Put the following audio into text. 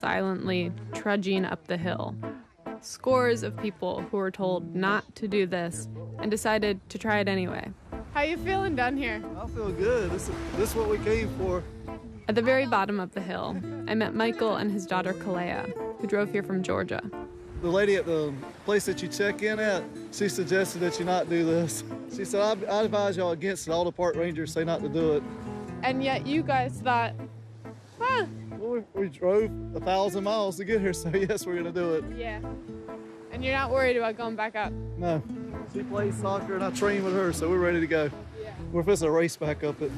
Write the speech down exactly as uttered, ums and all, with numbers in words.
silently trudging up the hill. Scores of people who were told not to do this and decided to try it anyway. How you feeling down here? I feel good. This is, this is what we came for. At the very bottom of the hill, I met Michael and his daughter Kalea, who drove here from Georgia. The lady at the place that you check in at, she suggested that you not do this. She said, I, I advise y'all against it. All the park rangers say not to do it. And yet you guys thought, huh? Well, we, we drove a thousand miles to get here, so yes, we're gonna do it. Yeah. And you're not worried about going back up? No. She plays soccer and I train with her, so we're ready to go. Yeah. We're fixing to race back up it.